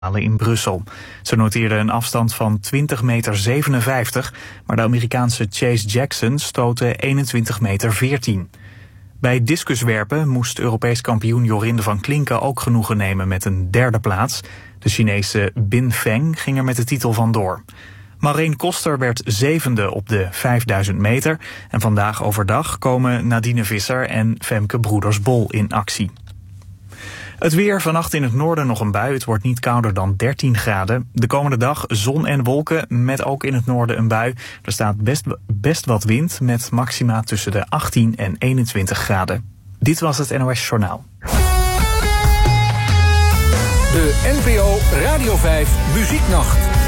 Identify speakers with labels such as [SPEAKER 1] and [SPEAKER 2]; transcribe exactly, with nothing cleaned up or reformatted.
[SPEAKER 1] in Brussel. Ze noteerde een afstand van twintig meter zevenenvijftig, maar de Amerikaanse Chase Jackson stootte eenentwintig meter veertien. Bij discuswerpen moest Europees kampioen Jorinde van Klinken ook genoegen nemen met een derde plaats. De Chinese Bin Feng ging er met de titel vandoor. Maureen Koster werd zevende op de vijfduizend meter. En vandaag overdag komen Nadine Visser en Femke Broeders-Bol in actie. Het weer, vannacht in het noorden nog een bui. Het wordt niet kouder dan dertien graden. De komende dag zon en wolken, met ook in het noorden een bui. Er staat best, best wat wind, met maxima tussen de achttien en eenentwintig graden. Dit was het N O S Journaal.
[SPEAKER 2] De N P O Radio vijf Muzieknacht.